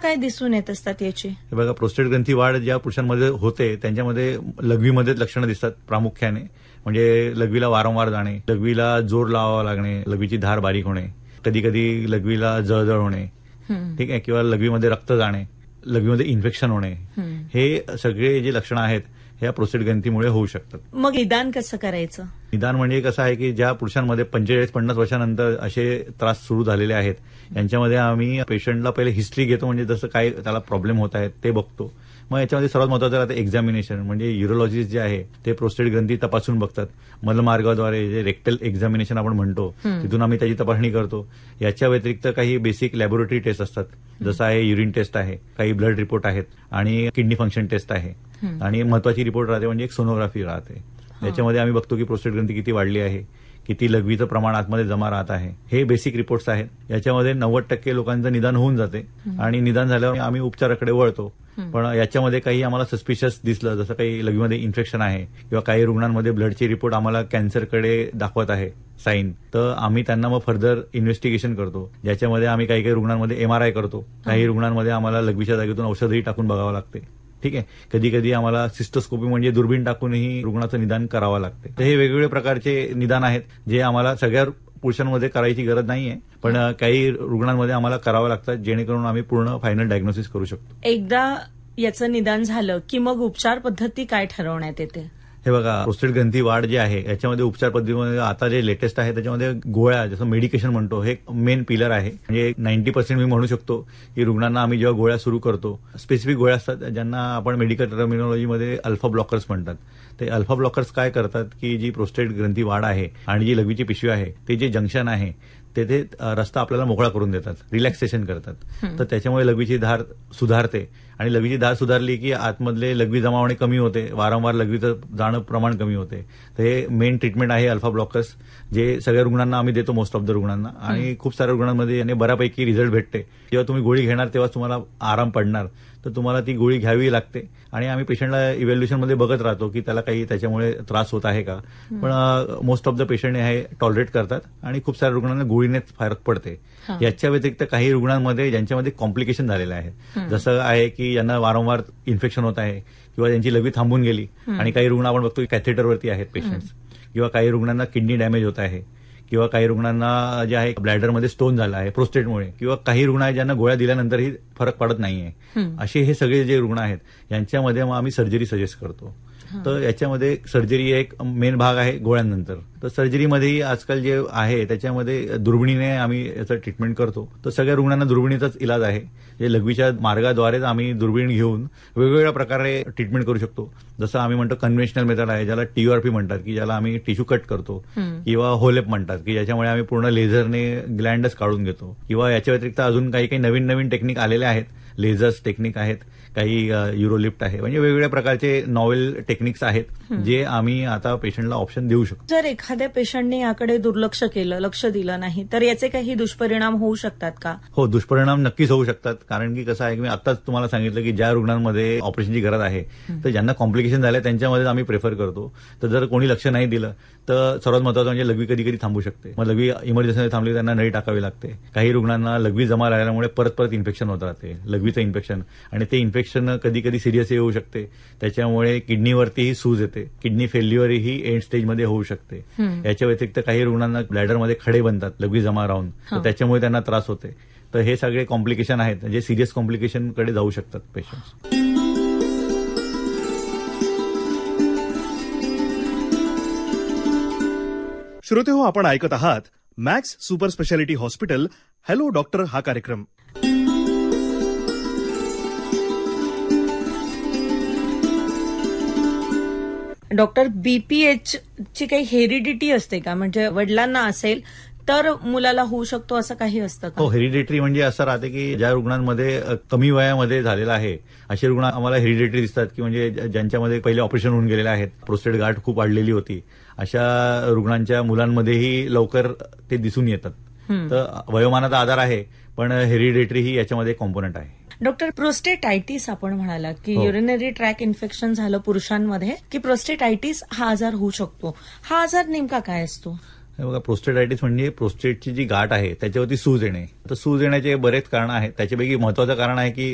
काय दिसून येत असतात याची? हे बघा, प्रोस्टेट ग्रंथी वाढ ज्या पुरुषांमध्ये होते त्यांच्यामध्ये लघवीमध्ये लक्षणं दिसतात प्रामुख्याने. म्हणजे लघवीला वारंवार जाणे, लघवीला जोर लावावा लागणे, लघवीची धार बारीक होणे, कधी कधी लघवीला जळजळ होणे, ठीक आहे, किंवा लघवीमध्ये रक्त जाणे, लघवीमध्ये इन्फेक्शन होणे, हे सगळे जे लक्षणं आहेत ह्या प्रोस्टेट ग्रंथीमुळे होऊ शकतात. मग निदान कसं करायचं? निदान म्हणजे कसं आहे की ज्या पुरुषांमध्ये 45-50 वर्षानंतर असे त्रास सुरू झालेले आहेत यांच्यामध्ये आम्ही पेशंटला पहिले हिस्ट्री घेतो, म्हणजे जसं काय त्याला प्रॉब्लेम होत आहेत ते बघतो. मग याच्यामध्ये सर्वात महत्वाचं राहतं एक्झामिनेशन. म्हणजे युरोलॉजिस्ट जे आहे ते प्रोस्टेट ग्रंथी तपासून बघतात. मलमार्गाद्वारे जे रेक्टल एक्झामिनेशन आपण म्हणतो तिथून आम्ही त्याची तपासणी करतो. याच्या व्यतिरिक्त काही बेसिक लॅबोरेटरी टेस्ट असतात, जसं आहे युरिन टेस्ट आहे, काही ब्लड रिपोर्ट आहेत आणि किडनी फंक्शन टेस्ट आहे आणि महत्वाची रिपोर्ट राहते म्हणजे एक सोनोग्राफी राहते. याच्यामध्ये आम्ही बघतो की प्रोस्टेट ग्रंथी किती वाढली आहे, किती लघवीचं प्रमाण आतमध्ये जमा राहत आहे. हे बेसिक रिपोर्ट्स आहेत. याच्यामध्ये 90% लोकांचं निदान होऊन जाते आणि निदान झाल्यावर आम्ही उपचाराकडे वळतो. पण याच्यामध्ये काही आम्हाला सस्पिशियस दिसलं, जसं काही लघवीमध्ये इन्फेक्शन आहे किंवा काही रुग्णांमध्ये ब्लडची रिपोर्ट आम्हाला कॅन्सरकडे दाखवत आहे साईन, तर आम्ही त्यांना मग फर्दर इन्व्हेस्टिगेशन करतो. ज्याच्यामध्ये आम्ही काही काही रुग्णांमध्ये MRI करतो, काही रुग्णांमध्ये आम्हाला लघवीच्या जागेतून औषधही टाकून बघावं लागते. ठीक आहे, कधी कधी आम्हाला सिस्टोस्कोपी म्हणजे दुर्बीण टाकूनही रुग्णाचं निदान करावं लागते. तर हे वेगवेगळे प्रकारचे निदान आहेत जे आम्हाला सगळ्या पुरुषांमध्ये करायची गरज नाहीये, पण काही रुग्णांमध्ये आम्हाला करावं लागतात जेणेकरून आम्ही पूर्ण फायनल डायग्नोसिस करू शकतो. एकदा याचं निदान झालं की मग उपचार पद्धती काय ठरवण्यात येते? हे बघा, प्रोस्टेट ग्रंथी वाढ जी आहे याच्यामध्ये उपचार पद्धतीमध्ये आता जे लेटेस्ट आहे त्याच्यामध्ये गोळ्या, जसं मेडिकेशन म्हणतो, हे मेन पिलर आहे. म्हणजे 90% मी म्हणू शकतो की रुग्णांना आम्ही जेव्हा गोळ्या सुरू करतो, स्पेसिफिक गोळ्या असतात ज्यांना आपण मेडिकल टर्मिनॉलॉजीमध्ये अल्फा ब्लॉकर्स म्हणतात. ते अल्फा ब्लॉकर्स काय करतात की जी प्रोस्टेट ग्रंथी वाढ आहे आणि जी लघवीची पिशवी आहे ते जे जंक्शन आहे तेथे रस्ता आपल्याला मोकळा करून देतात, रिलॅक्सेशन करतात. तर त्याच्यामुळे लघवीची धार सुधारते आणि लघवीची धार सुधारली की आतमधले लघवी जमा होणे कमी होते, वारंवार लघवीचं जाणं प्रमाण कमी होते. तर हे मेन ट्रीटमेंट आहे अल्फा ब्लॉकर्स, जे सगळ्या रुग्णांना आम्ही देतो, मोस्ट ऑफ द रुग्णांना. आणि खूप साऱ्या रुग्णांमध्ये याने बऱ्यापैकी रिझल्ट भेटते. जेव्हा तुम्ही गोळी घेणार तेव्हा तुम्हाला आराम पडणार, तर तुम्हाला ती गोळी घ्यावी लागते. आणि आम्ही पेशंटला इव्हॅल्युएशनमध्ये बघत राहतो की त्याला काही त्याच्यामुळे त्रास होत आहे का. पण मोस्ट ऑफ द पेशंट हे टॉलरेट करतात आणि खूप साऱ्या रुग्णांना गोळीनेच फरक पडते. याच्या व्यतिरिक्त काही रुग्णांमध्ये ज्यांच्यामध्ये कॉम्प्लिकेशन झालेले आहेत, जसं आहे की ज्यांना वारंवार इन्फेक्शन होत आहे किंवा त्यांची लघवी थांबून गेली, आणि काही रुग्ण आपण बघतो की कॅथेटरवरती आहेत पेशंट्स, किंवा काही रुग्णांना किडनी डॅमेज होत आहे, किंवा काही रुग्णांना जे आहे ब्लॅडरमध्ये स्टोन झाला आहे प्रोस्टेटमुळे, किंवा काही रुग्ण आहेत ज्यांना गोळ्या दिल्यानंतरही फरक पडत नाहीये. असे हे सगळे जे रुग्ण आहेत यांच्यामध्ये मग आम्ही सर्जरी सजेस्ट करतो. तर याच्यामध्ये सर्जरी एक मेन भाग आहे गोळ्यांनंतर. तर सर्जरीमध्येही आजकाल जे आहे त्याच्यामध्ये दुर्बिणीने आम्ही याचं ट्रीटमेंट करतो. तर सगळ्या रुग्णांना दुर्बिणीचाच इलाज आहे. जे लघवीच्या मार्गाद्वारेच आम्ही दुर्बीण घेऊन वेगवेगळ्या प्रकारे ट्रीटमेंट करू शकतो. जसं आम्ही म्हणतो कन्व्हेन्शनल मेथड आहे, ज्याला TURP म्हणतात, की ज्याला आम्ही टिश्यू कट करतो, किंवा होलेप म्हणतात की ज्याच्यामुळे आम्ही पूर्ण लेझरने ग्लँडच काढून घेतो. किंवा याच्या व्यतिरिक्त अजून काही काही नवीन नवीन टेक्निक आलेल्या आहेत, लेझर्स टेक्निक आहेत, काही युरोलिफ्ट आहे. म्हणजे वेगवेगळ्या प्रकारचे नॉवेल टेक्निक्स आहेत जे आम्ही आता पेशंटला ऑप्शन देऊ शकतो. जर एखाद्या पेशंटने याकडे दुर्लक्ष केलं, लक्ष दिलं नाही, तर याचे काही दुष्परिणाम होऊ शकतात का? हो, दुष्परिणाम नक्कीच होऊ शकतात. कारण की कसं आहे की मी आताच तुम्हाला सांगितलं की ज्या रुग्णांमध्ये ऑपरेशनची गरज आहे, तर ज्यांना कॉम्प्लिकेशन झाले त्यांच्यामध्ये आम्ही प्रेफर करतो. तर जर कोणी लक्ष नाही दिलं तर सर्वात महत्वाचं म्हणजे लघवी कधी कधी थांबू शकते. मग लघवी इमर्जन्सीमध्ये थांबली त्यांना नळी टाकावी लागते. काही रुग्णांना लघवी जमा राहिल्यामुळे परत परत इन्फेक्शन होत राहते, लघवीचं इन्फेक्शन, आणि ते इन्फेक्शन कधी कधी सिरियस येऊ शकते. त्याच्यामुळे किडनीवरतीही सूज येते, किडनी फेल्युअरही एंड स्टेजमध्ये होऊ शकते. याच्या व्यतिरिक्त काही रुग्णांना ब्लॅडरमध्ये खडे बनतात लघवी जमा राहून, तर त्याच्यामुळे त्यांना त्रास होते. तर हे सगळे कॉम्प्लिकेशन आहेत जे सिरियस कॉम्प्लिकेशनकडे जाऊ शकतात पेशंट्स. श्रोते हो, आपण ऐकत आहात max super speciality hospital hello doctor हा कार्यक्रम. डॉक्टर, BPH ची काही हेरिडिटी असते का? म्हणजे वडिलांना असेल तर मुलाला होऊ शकतो असं काही असतं का? हो, हेरिडिटरी म्हणजे असं राहते की ज्या रुग्णांमध्ये कमी वयामध्ये झालेला आहे असे रुग्ण आम्हाला हेरिडिटरी दिसतात, की म्हणजे ज्यांच्यामध्ये पहिले ऑपरेशन होऊन गेलेले आहेत, प्रोस्टेट गाठ खूप वाढलेली होती, अशा रुग्णांच्या मुलांमध्येही लवकर ते दिसून येतात. तर वयोमानाचा आधार आहे, पण हेरिडिटरी ही याच्यामध्ये कॉम्पोनंट आहे. डॉक्टर, प्रोस्टेटायटिस आपण म्हणाला की युरिनरी ट्रॅक इन्फेक्शन झालं पुरुषांमध्ये की प्रोस्टेटायटिस हा आजार होऊ शकतो. हा आजार नेमका काय असतो? बघा, प्रोस्टेटायटिस म्हणजे प्रोस्टेटची जी गाठ आहे त्याच्यावरती सूज येणे. तर सूज येण्याचे बरेच कारण आहेत. त्याच्यापैकी महत्वाचं कारण आहे की